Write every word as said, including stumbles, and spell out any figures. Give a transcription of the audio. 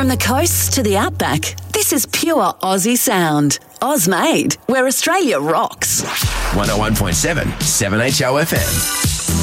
From the coast to the outback, this is pure Aussie sound. Oz made, where Australia rocks. one oh one point seven, seven H O F M.